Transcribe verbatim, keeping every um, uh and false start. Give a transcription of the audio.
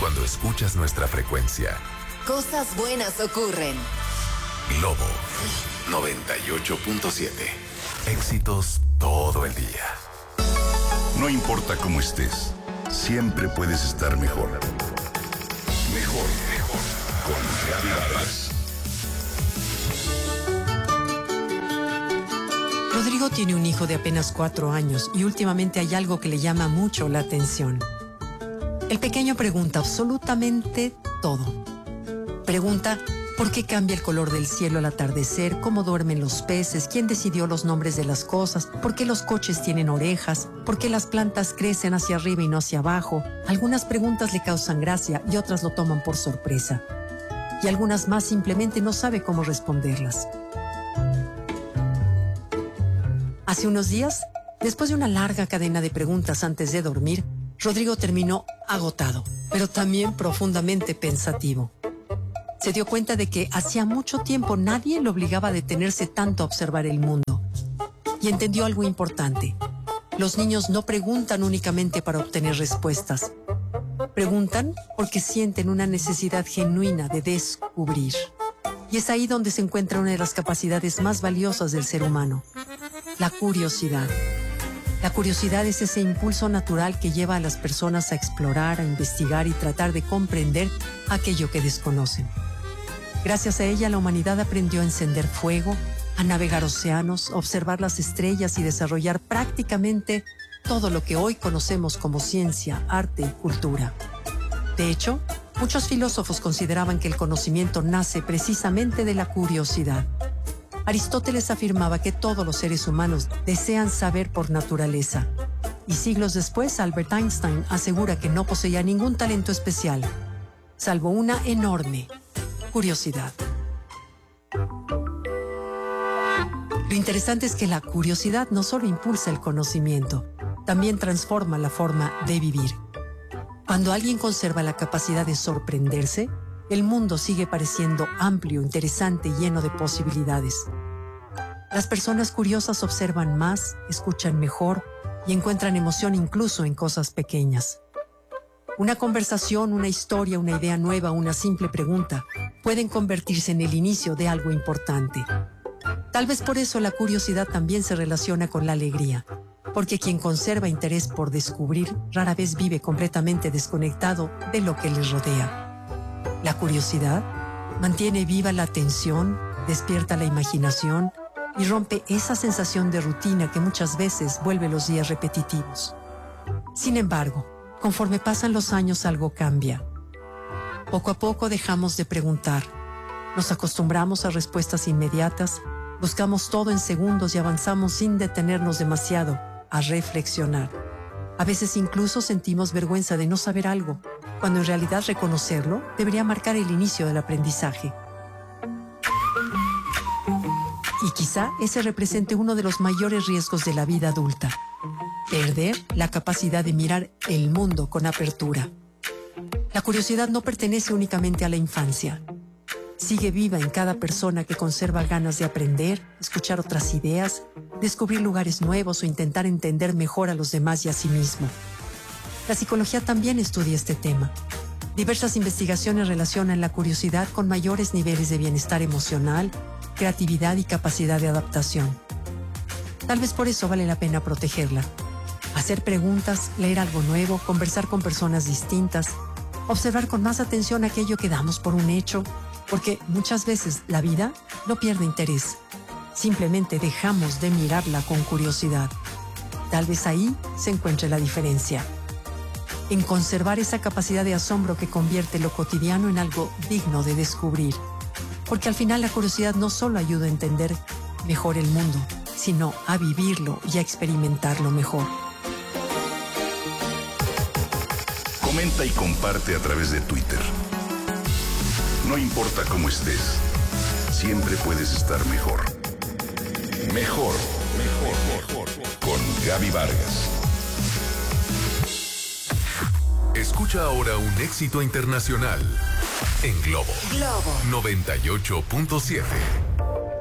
cuando escuchas nuestra frecuencia. Cosas buenas ocurren. Globo noventa y ocho punto siete. Éxitos todo el día. No importa cómo estés, siempre puedes estar mejor. Mejor, mejor. Con Gaby Vargas. Rodrigo tiene un hijo de apenas cuatro años y últimamente hay algo que le llama mucho la atención. El pequeño pregunta absolutamente todo. Pregunta por qué cambia el color del cielo al atardecer, cómo duermen los peces, quién decidió los nombres de las cosas, por qué los coches tienen orejas, por qué las plantas crecen hacia arriba y no hacia abajo. Algunas preguntas le causan gracia y otras lo toman por sorpresa. Y algunas más simplemente no sabe cómo responderlas. Hace unos días, después de una larga cadena de preguntas antes de dormir, Rodrigo terminó agotado, pero también profundamente pensativo. Se dio cuenta de que hacía mucho tiempo nadie lo obligaba a detenerse tanto a observar el mundo. Y entendió algo importante. Los niños no preguntan únicamente para obtener respuestas. Preguntan porque sienten una necesidad genuina de descubrir. Y es ahí donde se encuentra una de las capacidades más valiosas del ser humano. La curiosidad. La curiosidad es ese impulso natural que lleva a las personas a explorar, a investigar y tratar de comprender aquello que desconocen. Gracias a ella, la humanidad aprendió a encender fuego, a navegar océanos, a observar las estrellas y desarrollar prácticamente todo lo que hoy conocemos como ciencia, arte y cultura. De hecho, muchos filósofos consideraban que el conocimiento nace precisamente de la curiosidad. Aristóteles afirmaba que todos los seres humanos desean saber por naturaleza. Y siglos después, Albert Einstein asegura que no poseía ningún talento especial, salvo una enorme curiosidad. Lo interesante es que la curiosidad no solo impulsa el conocimiento, también transforma la forma de vivir. Cuando alguien conserva la capacidad de sorprenderse, el mundo sigue pareciendo amplio, interesante y lleno de posibilidades. Las personas curiosas observan más, escuchan mejor y encuentran emoción incluso en cosas pequeñas. Una conversación, una historia, una idea nueva, una simple pregunta pueden convertirse en el inicio de algo importante. Tal vez por eso la curiosidad también se relaciona con la alegría, porque quien conserva interés por descubrir rara vez vive completamente desconectado de lo que les rodea. La curiosidad mantiene viva la atención, despierta la imaginación y rompe esa sensación de rutina que muchas veces vuelve los días repetitivos. Sin embargo, conforme pasan los años algo cambia. Poco a poco dejamos de preguntar, nos acostumbramos a respuestas inmediatas, buscamos todo en segundos y avanzamos sin detenernos demasiado a reflexionar. A veces incluso sentimos vergüenza de no saber algo, cuando en realidad reconocerlo debería marcar el inicio del aprendizaje. Y quizá ese represente uno de los mayores riesgos de la vida adulta: perder la capacidad de mirar el mundo con apertura. La curiosidad no pertenece únicamente a la infancia. Sigue viva en cada persona que conserva ganas de aprender, escuchar otras ideas, descubrir lugares nuevos o intentar entender mejor a los demás y a sí mismo. La psicología también estudia este tema. Diversas investigaciones relacionan la curiosidad con mayores niveles de bienestar emocional, creatividad y capacidad de adaptación. Tal vez por eso vale la pena protegerla. Hacer preguntas, leer algo nuevo, conversar con personas distintas, observar con más atención aquello que damos por un hecho, porque muchas veces la vida no pierde interés. Simplemente dejamos de mirarla con curiosidad. Tal vez ahí se encuentre la diferencia. En conservar esa capacidad de asombro que convierte lo cotidiano en algo digno de descubrir. Porque al final la curiosidad no solo ayuda a entender mejor el mundo, sino a vivirlo y a experimentarlo mejor. Comenta y comparte a través de Twitter. No importa cómo estés, siempre puedes estar mejor. Mejor, mejor, mejor. Con Gaby Vargas. Escucha ahora un éxito internacional en Globo Globo noventa y ocho punto siete.